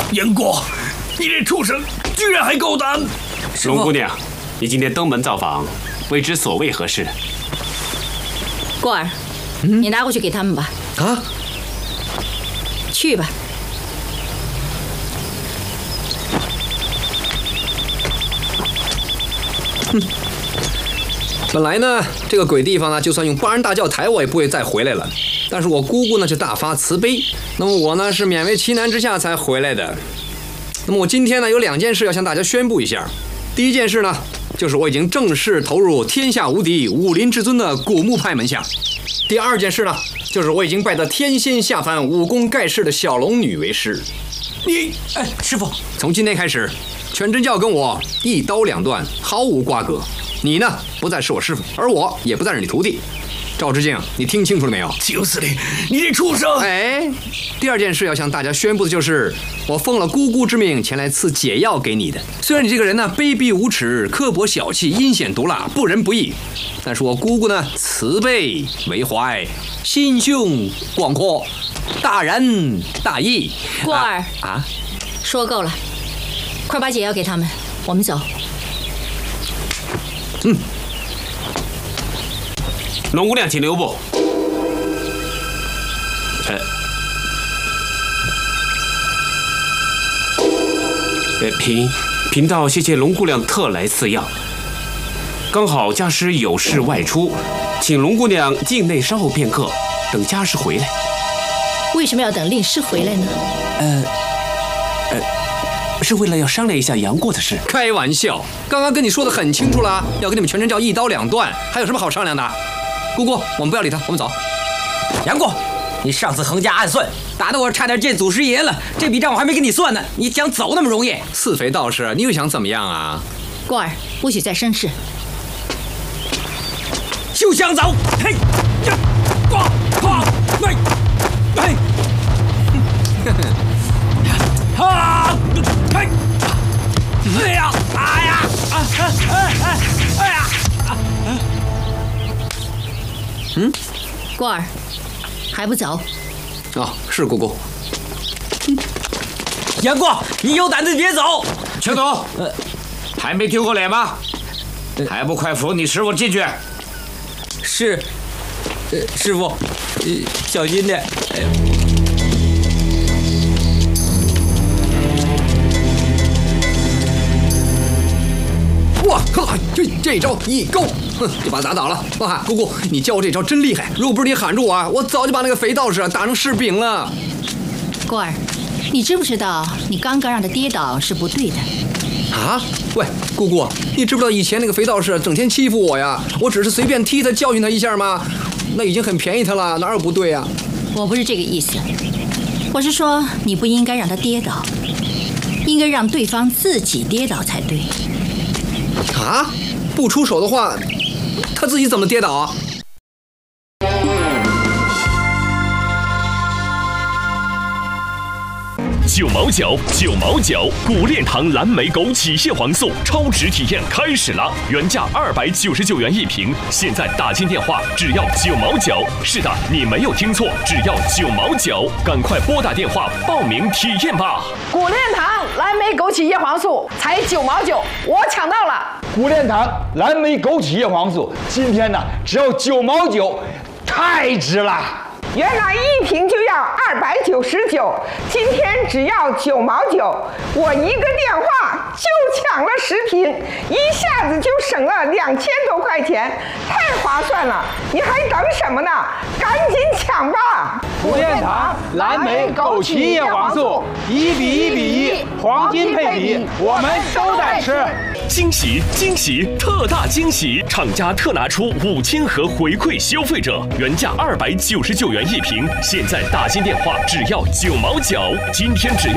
杨过，你这畜生居然还够胆！ 龙姑娘，你今天登门造访，未知所谓何事？ 过儿，你拿过去给他们吧。 啊， 去吧。 本来呢，这个鬼地方呢，就算用八人大轿抬我也不会再回来了。但是我姑姑呢就大发慈悲，那么我呢是勉为其难之下才回来的。那么我今天呢有2件事要向大家宣布一下。第一件事呢，就是我已经正式投入天下无敌武林至尊的古墓派门下。第2件事呢，就是我已经拜得天仙下凡武功盖世的小龙女为师。 师傅， 从今天开始，全真教跟我一刀两断，毫无瓜葛。你呢，不再是我师傅，而我也不再是你徒弟。赵之敬，你听清楚了没有？ 求死你这畜生！ 哎，第2件事要向大家宣布的就是，我奉了姑姑之命前来赐解药给你的。虽然你这个人呢卑鄙无耻、刻薄小气、阴险毒辣、不仁不义，但是我姑姑呢慈悲为怀，心胸广阔，大仁大义。 过儿说够了，快把解药给他们，我们走。 龙姑娘，请留步。贫道谢谢龙姑娘特来赐药。刚好家师有事外出，请龙姑娘境内稍后片刻，等家师回来。 为什么要等令师回来呢？ 是为了要商量一下杨过的事。 开玩笑，刚刚跟你说的很清楚了，要跟你们全真教一刀两断，还有什么好商量的？姑姑，我们不要理他，我们走。 杨过，你上次横加暗算，打得我差点见祖师爷了，这笔账我还没跟你算呢，你想走那么容易？ 似肥道士，你又想怎么样啊？ 过儿，不许再生事。 就想走，嘿，呀，喂，嘿，哎呀，哎呀，哎呀， 过儿，还不走？ 是姑姑。 杨过，你有胆子别走！ 青总，还没丢过脸吗？还不快扶你师傅进去！ 是，师傅，小心点。 哇靠！这招一勾，就把他打倒了。哇，姑姑，你教我这招真厉害！如果不是你喊住我，我早就把那个肥道士打成柿饼了。 过儿，你知不知道你刚刚让他跌倒是不对的？ 喂，姑姑，你知不知道以前那个肥道士整天欺负我呀？我只是随便踢他教训他一下吗？那已经很便宜他了，哪有不对呀？ 我不是这个意思，我是说你不应该让他跌倒，应该让对方自己跌倒才对。 不出手的话，他自己怎么跌倒啊？ 9毛9，古炼堂蓝莓枸杞蟹黄素超值体验开始了，原价299元一瓶，现在打进电话只要9毛9。是的，你没有听错，只要9毛9，赶快拨打电话报名体验吧。 古炼堂蓝莓枸杞叶黄素才9毛9，我抢到了。 古炼堂蓝莓枸杞叶黄素今天呢只要9毛9，太值了。 原来一瓶就要299，今天只要9毛9，我一个电话就抢了10瓶，一下子就省了2000多块钱，太划算了！你还等什么呢？赶紧抢吧！ 古炼堂蓝莓枸杞叶黄素1比1比1，黄金配比，我们都在吃。 惊喜，特大惊喜！厂家特拿出5000盒回馈消费者，原价299元一瓶，现在打进电话只要9毛9，今天只要